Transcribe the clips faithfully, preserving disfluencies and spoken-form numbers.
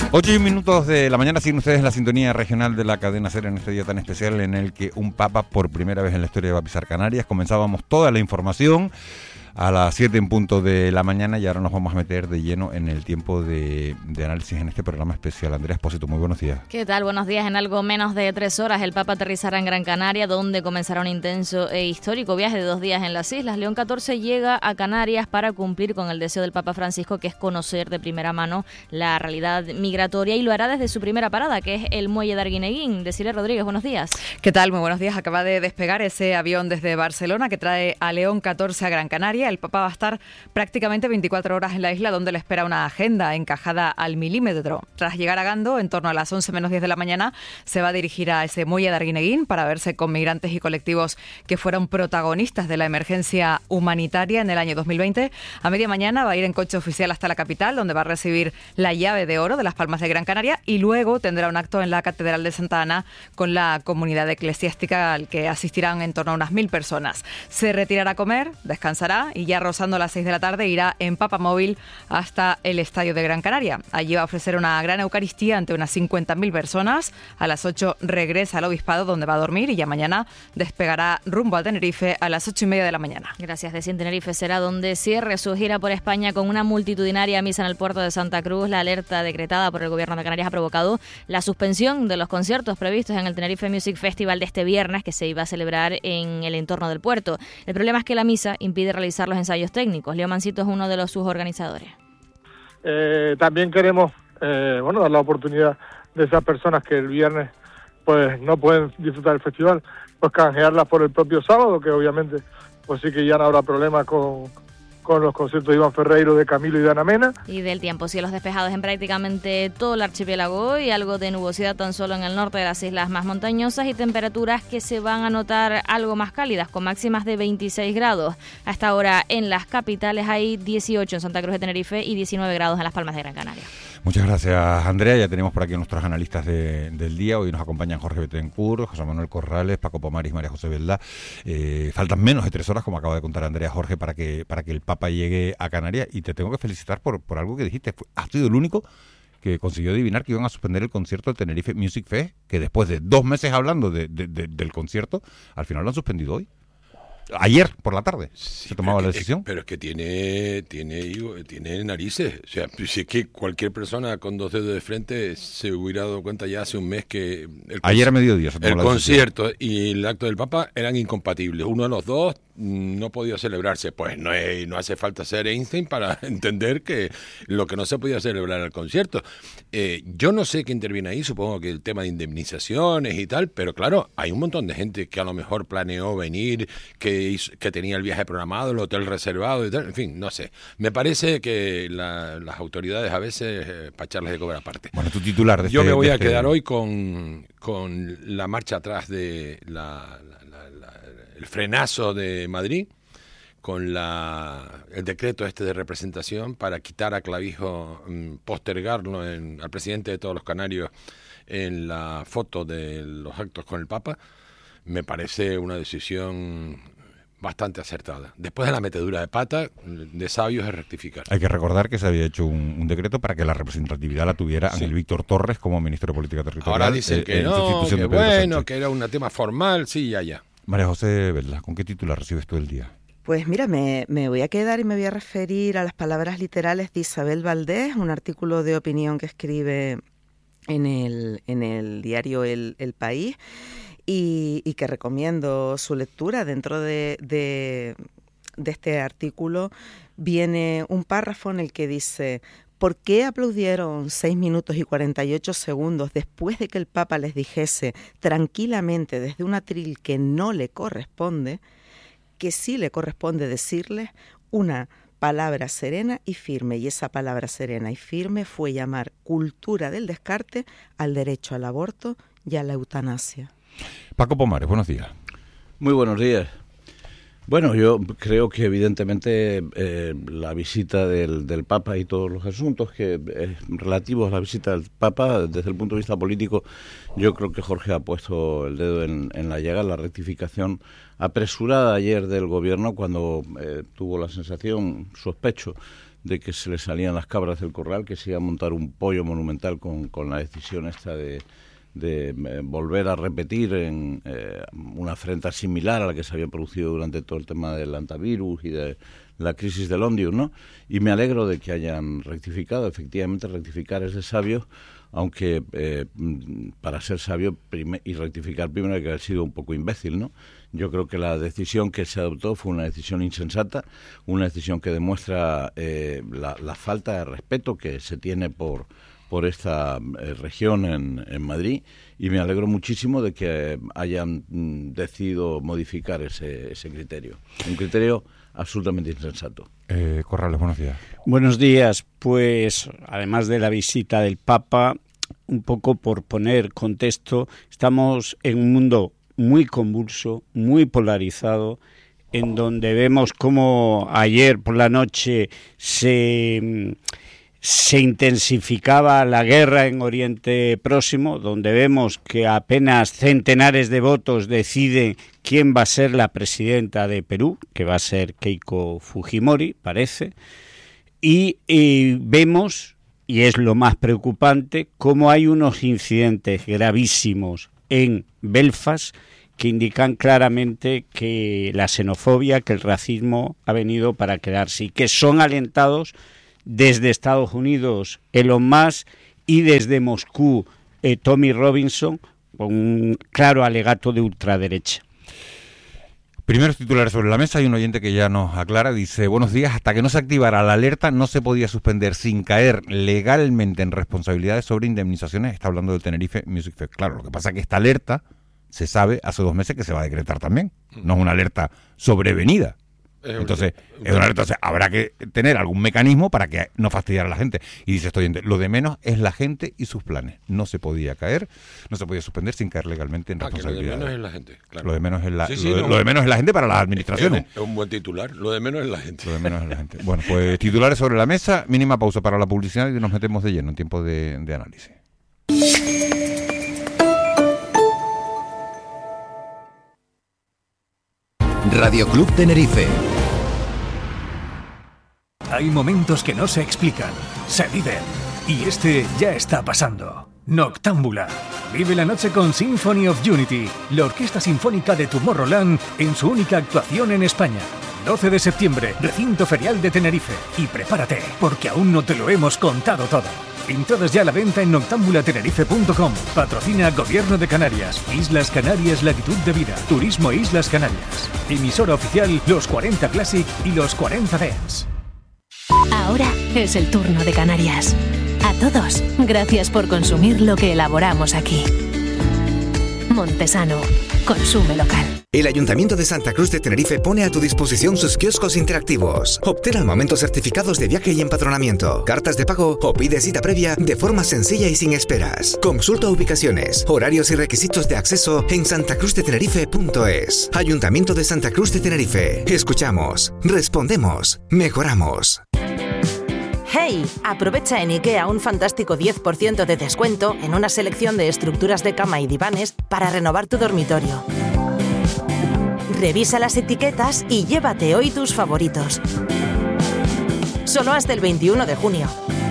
Ocho y un minutos de la mañana siguen ustedes en la sintonía regional de la cadena SER en este día tan especial en el que un papa por primera vez en la historia va a pisar Canarias. Comenzábamos toda la información a las siete en punto de la mañana y ahora nos vamos a meter de lleno en el tiempo de, de análisis en este programa especial. Andrea Espósito, muy buenos días. ¿Qué tal? Buenos días. En algo menos de tres horas el Papa aterrizará en Gran Canaria, donde comenzará un intenso e histórico viaje de dos días en las islas. León catorce llega a Canarias para cumplir con el deseo del Papa Francisco, que es conocer de primera mano la realidad migratoria, y lo hará desde su primera parada, que es el muelle de Arguineguín. Desiree Rodríguez, buenos días. ¿Qué tal? Muy buenos días. Acaba de despegar ese avión desde Barcelona que trae a León catorce a Gran Canaria. El Papa va a estar prácticamente veinticuatro horas en la isla, donde le espera una agenda encajada al milímetro. Tras llegar a Gando, en torno a las once menos diez de la mañana, se va a dirigir a ese muelle de Arguineguín para verse con migrantes y colectivos que fueron protagonistas de la emergencia humanitaria en el año dos mil veinte. A media mañana va a ir en coche oficial hasta la capital, donde va a recibir la llave de oro de las Palmas de Gran Canaria, y luego tendrá un acto en la Catedral de Santa Ana con la comunidad eclesiástica al que asistirán en torno a unas mil personas. Se retirará a comer, descansará y ya rozando las seis de la tarde irá en papamóvil hasta el Estadio de Gran Canaria. Allí va a ofrecer una gran Eucaristía ante unas cincuenta mil personas. A las ocho regresa al Obispado, donde va a dormir, y ya mañana despegará rumbo a Tenerife a las ocho y media de la mañana. Gracias. De Tenerife será donde cierre su gira por España con una multitudinaria misa en el puerto de Santa Cruz. La alerta decretada por el Gobierno de Canarias ha provocado la suspensión de los conciertos previstos en el Tenerife Music Festival de este viernes, que se iba a celebrar en el entorno del puerto. El problema es que la misa impide realizar los ensayos técnicos. Leo Mancito es uno de los sus organizadores. Eh, también queremos eh, bueno, dar la oportunidad de esas personas que el viernes pues no pueden disfrutar del festival, pues canjearlas por el propio sábado, que obviamente pues sí que ya no habrá problema con, con los conciertos de Iván Ferreiro, de Camilo y de Ana Mena. Y del tiempo, cielos despejados en prácticamente todo el archipiélago y algo de nubosidad tan solo en el norte de las islas más montañosas, y temperaturas que se van a notar algo más cálidas, con máximas de veintiséis grados. Hasta ahora en las capitales hay dieciocho en Santa Cruz de Tenerife y diecinueve grados en Las Palmas de Gran Canaria. Muchas gracias, Andrea. Ya tenemos por aquí a nuestros analistas de, del día. Hoy nos acompañan Jorge Betancourt, José Manuel Corrales, Paco Pomaris, María José Belda. Eh, faltan menos de tres horas, como acaba de contar Andrea, Jorge, para que para que el Papa llegue a Canarias. Y te tengo que felicitar por, por algo que dijiste. Has sido el único que consiguió adivinar que iban a suspender el concierto del Tenerife Music Fest, que después de dos meses hablando de, de, de, del concierto, al final lo han suspendido hoy. Ayer por la tarde sí, se tomaba la decisión. Pero es que tiene tiene tiene narices. O sea, si es que cualquier persona con dos dedos de frente se hubiera dado cuenta ya hace un mes que el ayer a mediodía se tomó el la concierto decisión. Y el acto del Papa eran incompatibles. Uno de los dos no podía celebrarse. Pues no, es, no hace falta ser Einstein para entender que lo que no se podía celebrar era el concierto. Eh, yo no sé qué interviene ahí, supongo que el tema de indemnizaciones y tal, pero claro, hay un montón de gente que a lo mejor planeó venir, que hizo, que tenía el viaje programado, el hotel reservado y tal, en fin, no sé. Me parece que la, las autoridades a veces, eh, para echarles de cobrar aparte. Bueno, tu titular de Yo este, me voy de a este... quedar hoy con, con la marcha atrás de la, la, la, la, el frenazo de Madrid, con la, el decreto este de representación para quitar a Clavijo, mmm, postergarlo en, al presidente de todos los canarios en la foto de los actos con el Papa. Me parece una decisión bastante acertada. Después de la metedura de pata, de sabios es rectificar. Hay que recordar que se había hecho un, un decreto para que la representatividad la tuviera sí. Ángel Víctor Torres como ministro de Política Territorial. Ahora dicen eh, que no, que bueno, Sánchez. Que era un tema formal, sí, ya, ya. María José Belda, ¿con qué título recibes tú el día? Pues mira, me, me voy a quedar y me voy a referir a las palabras literales de Isabel Valdés, un artículo de opinión que escribe en el, en el diario El, el País, y, y que recomiendo su lectura. Dentro de, de, de este artículo viene un párrafo en el que dice: ¿por qué aplaudieron seis minutos y cuarenta y ocho segundos después de que el Papa les dijese tranquilamente desde un atril que no le corresponde, que sí le corresponde decirles una palabra serena y firme? Y esa palabra serena y firme fue llamar cultura del descarte al derecho al aborto y a la eutanasia. Paco Pomares, buenos días. Muy buenos días. Bueno, yo creo que evidentemente eh, la visita del, del Papa y todos los asuntos que eh, relativos a la visita del Papa, desde el punto de vista político, yo creo que Jorge ha puesto el dedo en, en la llaga. La rectificación apresurada ayer del Gobierno, cuando eh, tuvo la sensación, sospecho, de que se le salían las cabras del corral, que se iba a montar un pollo monumental con, con la decisión esta de, de eh, volver a repetir en eh, una afrenta similar a la que se había producido durante todo el tema del antivirus y de la crisis del Ondium, ¿no? Y me alegro de que hayan rectificado. Efectivamente, rectificar es de sabios, aunque eh, para ser sabio y rectificar primero hay que haber sido un poco imbécil, ¿no? Yo creo que la decisión que se adoptó fue una decisión insensata, una decisión que demuestra eh, la, la falta de respeto que se tiene por, por esta eh, región en, en Madrid, y me alegro muchísimo de que hayan mm, decidido modificar ese, ese criterio. Un criterio absolutamente insensato. Eh, Corrales, buenos días. Buenos días. Pues además de la visita del Papa, un poco por poner contexto, estamos en un mundo muy convulso, muy polarizado, en donde vemos cómo ayer por la noche se, se intensificaba la guerra en Oriente Próximo, donde vemos que apenas centenares de votos deciden quién va a ser la presidenta de Perú, que va a ser Keiko Fujimori, parece, y, y vemos, y es lo más preocupante, cómo hay unos incidentes gravísimos en Belfast que indican claramente que la xenofobia, que el racismo ha venido para quedarse, y que son alentados desde Estados Unidos Elon Musk y desde Moscú eh, Tommy Robinson, con un claro alegato de ultraderecha. Primeros titulares sobre la mesa. Hay un oyente que ya nos aclara, dice: buenos días, hasta que no se activara la alerta no se podía suspender sin caer legalmente en responsabilidades sobre indemnizaciones. Está hablando del Tenerife Music Fest. Claro, lo que pasa es que esta alerta se sabe hace dos meses que se va a decretar también. No es una alerta sobrevenida. Entonces, es una alerta, o sea, habrá que tener algún mecanismo para que no fastidiar a la gente. Y dice este oyente, lo de menos es la gente y sus planes. No se podía caer, no se podía suspender sin caer legalmente en ah, responsabilidad. Lo de menos es la gente, claro. Lo de menos es la, sí, sí, lo, de, no, lo de menos es la gente para las administraciones. Es un, es un buen titular, lo de menos es la gente. Lo de menos es la gente. Bueno, pues titulares sobre la mesa, mínima pausa para la publicidad y nos metemos de lleno en tiempo de, de análisis. Radio Club Tenerife. Hay momentos que no se explican, se viven. Y este ya está pasando. Noctámbula. Vive la noche con Symphony of Unity, la orquesta sinfónica de Tomorrowland en su única actuación en España. doce de septiembre, recinto ferial de Tenerife. Y prepárate, porque aún no te lo hemos contado todo. Entradas ya a la venta en noctámbula tenerife punto com. Patrocina Gobierno de Canarias, Islas Canarias Latitud de Vida, Turismo Islas Canarias. Emisora oficial Los cuarenta Classic y Los cuarenta Dance. Ahora es el turno de Canarias. A todos, gracias por consumir lo que elaboramos aquí. Montesano, consume local. El Ayuntamiento de Santa Cruz de Tenerife pone a tu disposición sus kioscos interactivos. Obtén al momento certificados de viaje y empadronamiento, cartas de pago o pide cita previa de forma sencilla y sin esperas. Consulta ubicaciones, horarios y requisitos de acceso en santacruzdetenerife punto es. Ayuntamiento de Santa Cruz de Tenerife. Escuchamos, respondemos, mejoramos. ¡Hey! Aprovecha en IKEA un fantástico diez por ciento de descuento en una selección de estructuras de cama y divanes para renovar tu dormitorio. Revisa las etiquetas y llévate hoy tus favoritos. Solo hasta el veintiuno de junio.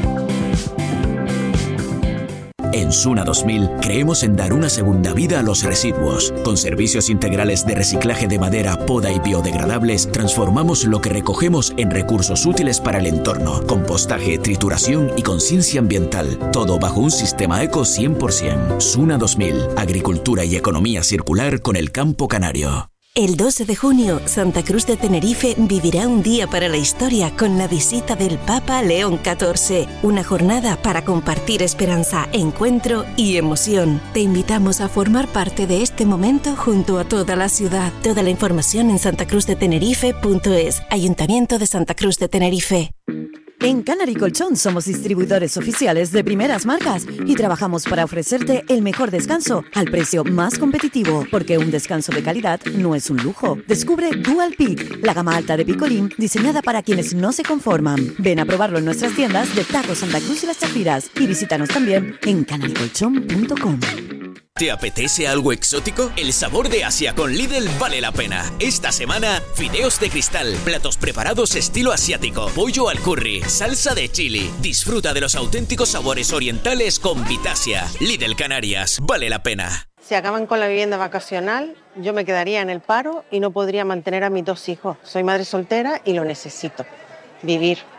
En Suna dos mil creemos en dar una segunda vida a los residuos. Con servicios integrales de reciclaje de madera, poda y biodegradables, transformamos lo que recogemos en recursos útiles para el entorno. Compostaje, trituración y conciencia ambiental. Todo bajo un sistema eco cien por ciento. Suna dos mil. Agricultura y economía circular con el campo canario. El doce de junio, Santa Cruz de Tenerife vivirá un día para la historia con la visita del Papa León catorce. Una jornada para compartir esperanza, encuentro y emoción. Te invitamos a formar parte de este momento junto a toda la ciudad. Toda la información en santacruzdetenerife punto es. Ayuntamiento de Santa Cruz de Tenerife. En Canary Colchón somos distribuidores oficiales de primeras marcas y trabajamos para ofrecerte el mejor descanso al precio más competitivo, porque un descanso de calidad no es un lujo. Descubre Dual Peak, la gama alta de picolín diseñada para quienes no se conforman. Ven a probarlo en nuestras tiendas de Taco Santa Cruz y Las Chafiras y visítanos también en canary colchón punto com. ¿Te apetece algo exótico? El sabor de Asia con Lidl vale la pena. Esta semana, fideos de cristal, platos preparados estilo asiático, pollo al curry, salsa de chili. Disfruta de los auténticos sabores orientales con Vitasia. Lidl Canarias, vale la pena. Si acaban con la vivienda vacacional, yo me quedaría en el paro y no podría mantener a mis dos hijos. Soy madre soltera y lo necesito. Vivir.